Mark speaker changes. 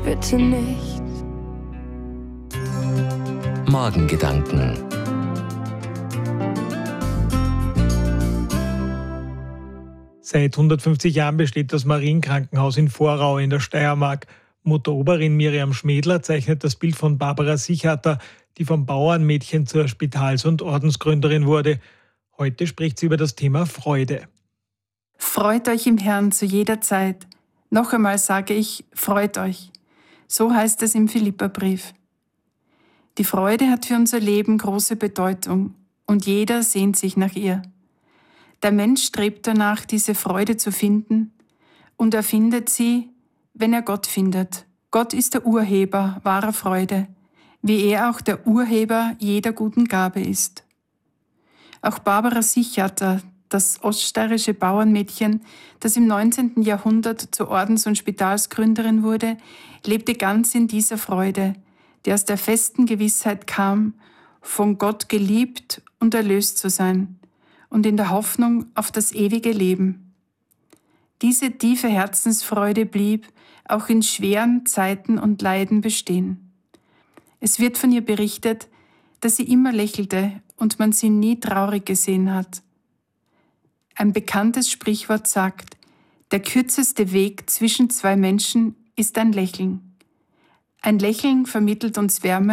Speaker 1: bitte nicht.
Speaker 2: Morgengedanken.
Speaker 3: Seit 150 Jahren besteht das Marienkrankenhaus in Vorau in der Steiermark. Mutteroberin Miriam Schmädler zeichnet das Bild von Barbara Sichater, die vom Bauernmädchen zur Spitals- und Ordensgründerin wurde. Heute spricht sie über das Thema Freude.
Speaker 4: Freut euch im Herrn zu jeder Zeit. Noch einmal sage ich, freut euch. So heißt es im Philipperbrief. Die Freude hat für unser Leben große Bedeutung und jeder sehnt sich nach ihr. Der Mensch strebt danach, diese Freude zu finden, und er findet sie, wenn er Gott findet. Gott ist der Urheber wahrer Freude, wie er auch der Urheber jeder guten Gabe ist. Auch Barbara Sichater, das oststeirische Bauernmädchen, das im 19. Jahrhundert zur Ordens- und Spitalsgründerin wurde, lebte ganz in dieser Freude, die aus der festen Gewissheit kam, von Gott geliebt und erlöst zu sein, und in der Hoffnung auf das ewige Leben. Diese tiefe Herzensfreude blieb auch in schweren Zeiten und Leiden bestehen. Es wird von ihr berichtet, dass sie immer lächelte und man sie nie traurig gesehen hat. Ein bekanntes Sprichwort sagt, der kürzeste Weg zwischen zwei Menschen ist ein Lächeln. Ein Lächeln vermittelt uns Wärme